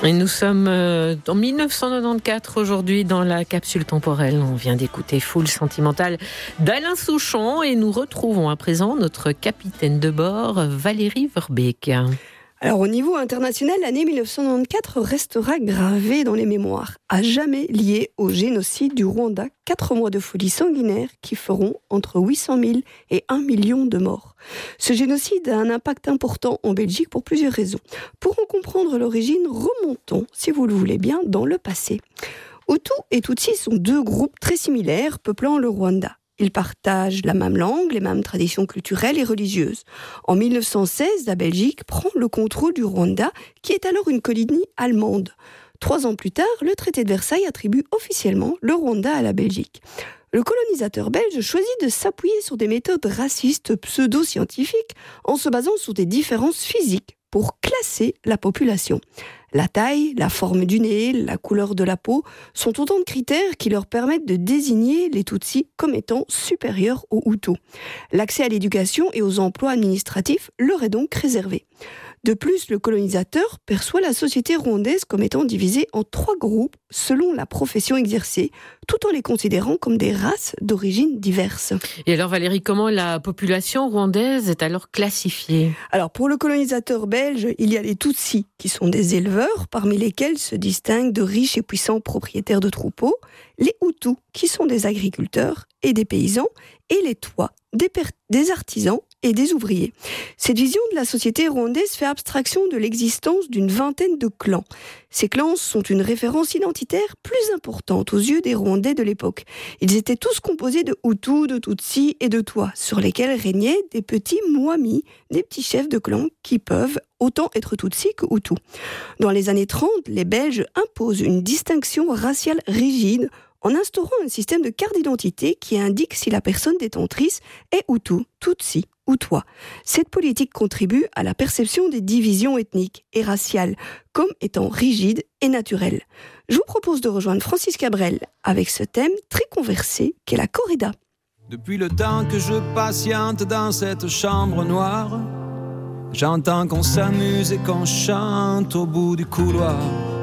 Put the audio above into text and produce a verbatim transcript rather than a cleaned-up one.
Et nous sommes euh, en dix-neuf cent quatre-vingt-quatorze aujourd'hui dans la capsule temporelle. On vient d'écouter Foule sentimentale d'Alain Souchon et nous retrouvons à présent notre capitaine de bord Valérie Verbeek. Alors au niveau international, l'année dix-neuf cent quatre-vingt-quatorze restera gravée dans les mémoires, à jamais liée au génocide du Rwanda. Quatre mois de folie sanguinaire qui feront entre huit cent mille et un million de morts. Ce génocide a un impact important en Belgique pour plusieurs raisons. Pour en comprendre l'origine, remontons, si vous le voulez bien, dans le passé. Hutu et Tutsi sont deux groupes très similaires peuplant le Rwanda. Ils partagent la même langue, les mêmes traditions culturelles et religieuses. En mille neuf cent seize, la Belgique prend le contrôle du Rwanda, qui est alors une colonie allemande. Trois ans plus tard, le traité de Versailles attribue officiellement le Rwanda à la Belgique. Le colonisateur belge choisit de s'appuyer sur des méthodes racistes pseudo-scientifiques en se basant sur des différences physiques pour classer la population. La taille, la forme du nez, la couleur de la peau sont autant de critères qui leur permettent de désigner les Tutsis comme étant supérieurs aux Hutus. L'accès à l'éducation et aux emplois administratifs leur est donc réservé. De plus, le colonisateur perçoit la société rwandaise comme étant divisée en trois groupes selon la profession exercée, tout en les considérant comme des races d'origine diverses. Et alors Valérie, comment la population rwandaise est alors classifiée ? Alors pour le colonisateur belge, il y a les Tutsis qui sont des éleveurs, parmi lesquels se distinguent de riches et puissants propriétaires de troupeaux, les Hutus qui sont des agriculteurs et des paysans, et les Twa, des, per- des artisans et des ouvriers. Cette vision de la société rwandaise fait abstraction de l'existence d'une vingtaine de clans. Ces clans sont une référence identitaire plus importante aux yeux des Rwandais de l'époque. Ils étaient tous composés de Hutus, de Tutsis et de Twa, sur lesquels régnaient des petits Mwami, des petits chefs de clans qui peuvent autant être Tutsis que Hutus. Dans les années trente, les Belges imposent une distinction raciale rigide en instaurant un système de carte d'identité qui indique si la personne détentrice est Hutu, Tutsi ou Twa. Cette politique contribue à la perception des divisions ethniques et raciales comme étant rigides et naturelles. Je vous propose de rejoindre Francis Cabrel avec ce thème très conversé qu'est la corrida. Depuis le temps que je patiente dans cette chambre noire, j'entends qu'on s'amuse et qu'on chante au bout du couloir.